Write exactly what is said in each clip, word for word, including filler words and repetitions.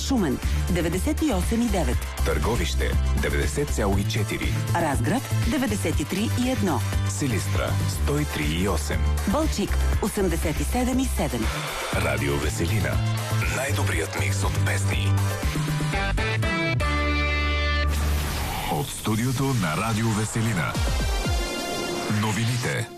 Шумен деветдесет и осем и девет, Търговище деветдесет цяло и четири, Разград деветдесет и три и едно, Силистра сто и три и осем, Балчик осемдесет и седем и седем. Радио Веселина. Най-добрият микс от песни. От студиото на Радио Веселина. Новините.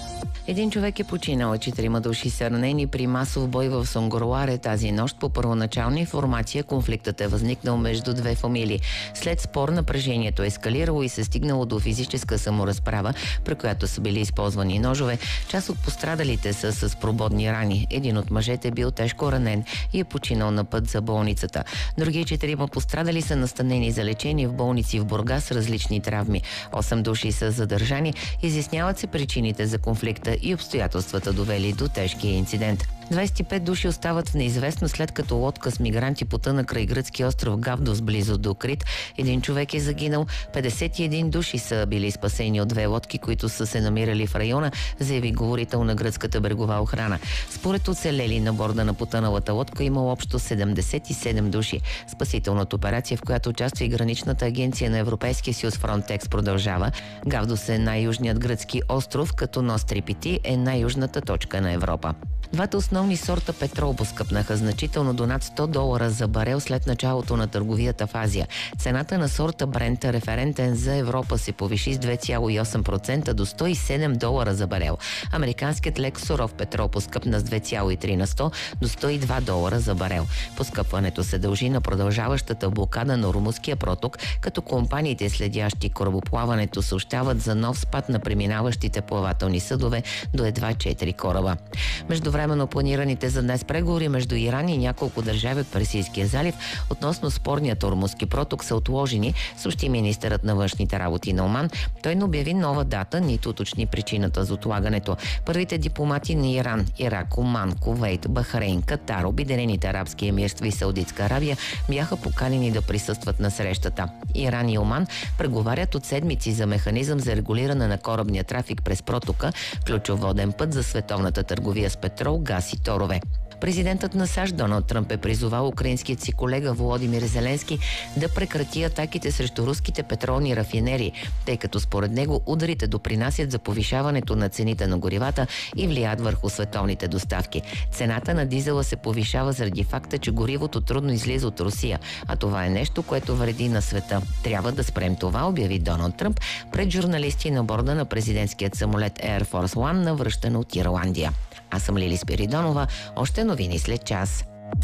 Един човек е починал, а четирима души са ранени при масов бой в Сонгорларе тази нощ. По първоначална информация конфликтът е възникнал между две фамилии. След спор напрежението е ескалирало и се стигнало до физическа саморазправа, при която са били използвани ножове. Част от пострадалите са с прободни рани. Един от мъжете е бил тежко ранен и е починал на път за болницата. Други четирима пострадали са настанени за лечение в болници в Бургас с различни травми. Осем души са задържани. Изясняват се причините за конфликта и обстоятелствата, довели до тежкия инцидент. двадесет и пет души остават в неизвестно, след като лодка с мигранти потъна край гръцки остров Гавдос, близо до Крит. Един човек е загинал, петдесет и един души са били спасени от две лодки, които са се намирали в района, заяви говорител на гръцката брегова охрана. Според оцелели на борда на потъналата лодка имало общо седемдесет и седем души. Спасителната операция, в която участва и граничната агенция на Европейския съюз Фронтекс, продължава. Гавдос е най-южният гръцки остров, като Нострипити е най-южната точка на Европа. Двата основни сорта петрол поскъпнаха значително до над сто долара за барел след началото на търговията в Азия. Цената на сорта Брент, референтен за Европа, се повиши с две цяло и осем процента до сто и седем долара за барел. Американският лек суров петрол поскъпна с две цяло и три на сто до сто и два долара за барел. Поскъпването се дължи на продължаващата блокада на Ормузския проток, като компаниите, следящи корабоплаването, съобщават за нов спад на преминаващите плавателни съдове до едва четири кораба. Междувременно планираните за днес преговори между Иран и няколко държави от Персийския залив относно спорният Ормузски проток са отложени, съобщи министърът на външните работи на Оман. Той не обяви нова дата, нито уточни причината за отлагането. Първите дипломати на Иран, Ирак, Оман, Кувейт, Бахрейн, Катар, Обединените арабски емирства и Саудитска Арабия бяха поканени да присъстват на срещата. Иран и Оман преговарят от седмици за механизъм за регулиране на корабния трафик през протока, ключов воден път за световната търговия с петрол, газ и торове. Президентът на САЩ Доналд Тръмп е призовал украинският си колега Володимир Зеленски да прекрати атаките срещу руските петролни рафинерии, тъй като според него ударите допринасят за повишаването на цените на горивата и влияят върху световните доставки. Цената на дизела се повишава заради факта, че горивото трудно излиза от Русия, а това е нещо, което вреди на света. Трябва да спрем това, обяви Доналд Тръмп пред журналисти на борда на президентският самолет Air Force One, навръщан от Ирландия. Аз съм Лили Спиридонова. Още новини след час.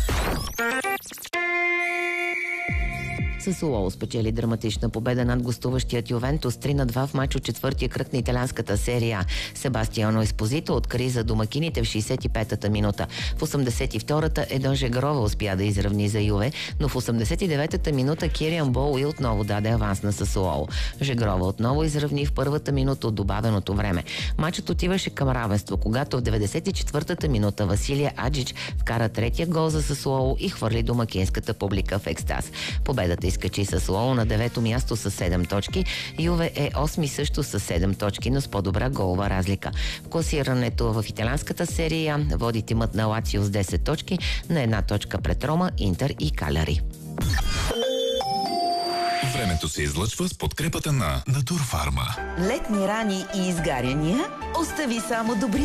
Сасуоло спечели драматична победа над гостуващият Ювентус три на два в мач от четвъртия кръг на италианската серия. Себастиано Еспозито откри за домакините в шейсет и петата минута. В осемдесет и втората Едон Жегрова успя да изравни за Юве, но в осемдесет и деветата минута Кириан Боуи отново даде аванс на Сасуоло. Жегрова отново изравни в първата минута от добавеното време. Матчът отиваше към равенство, когато в деветдесет и четвъртата минута Василия Аджич вкара третия гол за Сасуоло и хвърли домакинската публика в екстаз. Победата изкачи Сасуоло на девето място с седем точки. Юве е осми също с седем точки, но с по-добра голова разлика. В класирането в италианската серия води тимът на Лацио с десет точки, на една точка пред Рома, Интер и Каляри. Времето се излъчва с подкрепата на Натурфарма. Летни рани и изгаряния? Остави само добри